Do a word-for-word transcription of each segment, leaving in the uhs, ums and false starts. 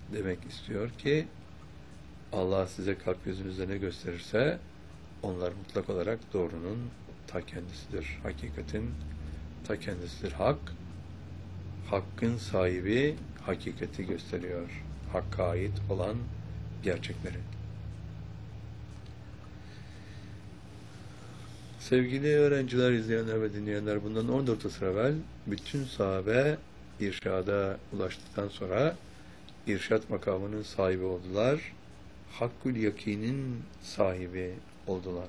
demek istiyor ki Allah size kalp gözünüzde ne gösterirse onlar mutlak olarak doğrunun ta kendisidir. Hakikatin ta kendisidir. Hak, hakkın sahibi hakikati gösteriyor. Hakka ait olan gerçekleri. Sevgili öğrenciler, izleyenler ve dinleyenler, bundan on dört asır evvel bütün sahabe irşada ulaştıktan sonra irşat makamının sahibi oldular. Hakkul yakinin sahibi oldular.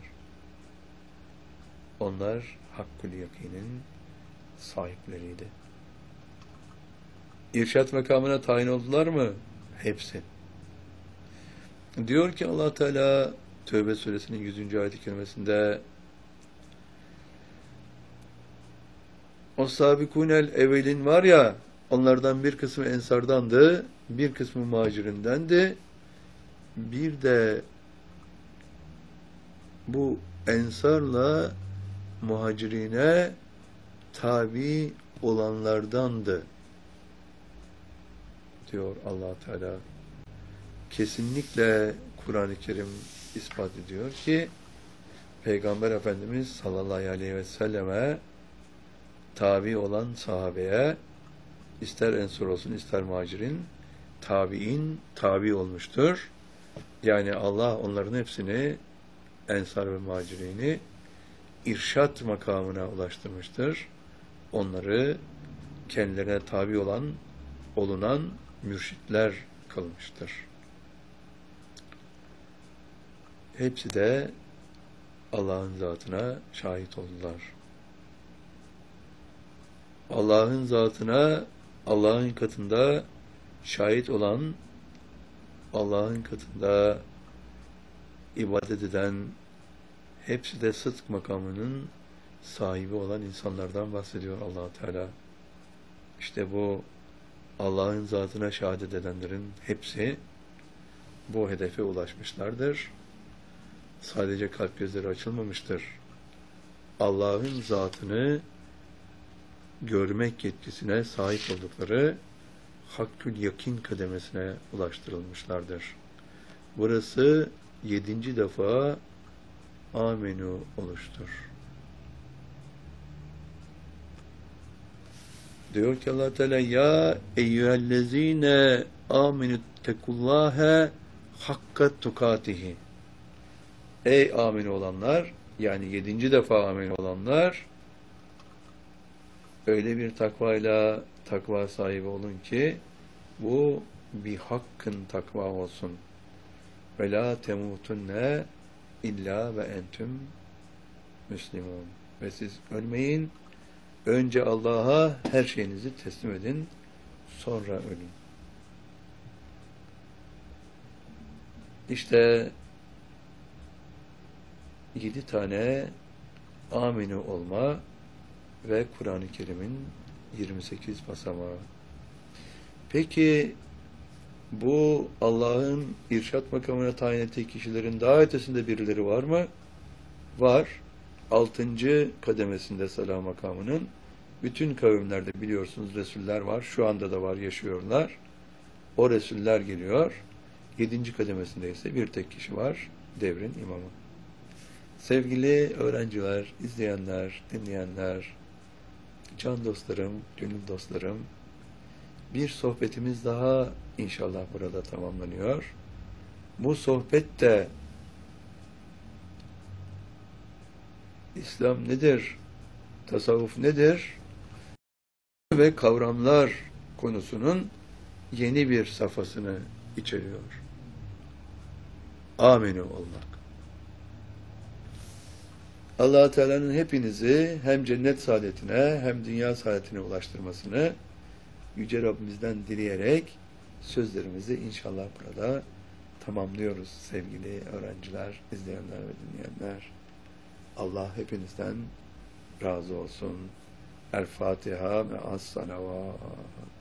Onlar Hakkul yakinin sahipleriydi. İrşat makamına tayin oldular mı? Hepsi. Diyor ki Allah Teala Tevbe suresinin yüzüncü ayet-i kerimesinde o sabikunel evvelin var ya, onlardan bir kısmı ensardandı, bir kısmı muhacirindendi. Bir de bu ensarla muhacirine tabi olanlardandı diyor Allah Teala. Kesinlikle Kur'an-ı Kerim ispat ediyor ki Peygamber Efendimiz sallallahu aleyhi ve selleme tabi olan sahabeye, ister ensar olsun ister muhacirin, tabi'in tabi olmuştur. Yani Allah onların hepsini, ensar ve muhacirini irşat makamına ulaştırmıştır. Onları kendilerine tabi olan, olunan mürşitler kılmıştır. Hepsi de Allah'ın zatına şahit oldular. Allah'ın zatına, Allah'ın katında şahit olan, Allah'ın katında ibadet eden, hepsi de sıdk makamının sahibi olan insanlardan bahsediyor Allah Teala. İşte bu Allah'ın zatına şehadet edenlerin hepsi bu hedefe ulaşmışlardır. Sadece kalp gözleri açılmamıştır. Allah'ın zatını görmek yetkisine sahip oldukları hakkül yakin kademesine ulaştırılmışlardır. Burası yedinci defa amenu oluştur. Diyor ki Allah Teala ya eyyühellezine aminu tekullâhe hakka tukatihi. Ey amin olanlar, yani yedinci defa amin olanlar, öyle bir takvayla takva sahibi olun ki bu bir hakkın takva olsun. Ve la temutunne illa ve entüm müslimun. Ve siz ölmeyin, önce Allah'a her şeyinizi teslim edin, sonra ölün. İşte yedi tane aminu olma ve Kur'an-ı Kerim'in yirmi sekiz basamağı. Peki bu Allah'ın irşat makamına tayin ettiği kişilerin daha ötesinde birileri var mı? Var. Altıncı kademesinde selam makamının bütün kavimlerde biliyorsunuz Resuller var. Şu anda da var, yaşıyorlar. O Resuller geliyor. Yedinci kademesinde ise bir tek kişi var. Devrin imamı. Sevgili öğrenciler, izleyenler, dinleyenler, can dostlarım, gönül dostlarım, bir sohbetimiz daha inşallah burada tamamlanıyor. Bu sohbet de İslam nedir, tasavvuf nedir ve kavramlar konusunun yeni bir safhasını içeriyor. Aminu olmak. Allah Teala'nın hepinizi hem cennet saadetine hem dünya saadetine ulaştırmasını Yüce Rabbimizden dileyerek sözlerimizi inşallah burada tamamlıyoruz sevgili öğrenciler, izleyenler ve dinleyenler. Allah hepinizden razı olsun. El Fatiha ve as-salavat.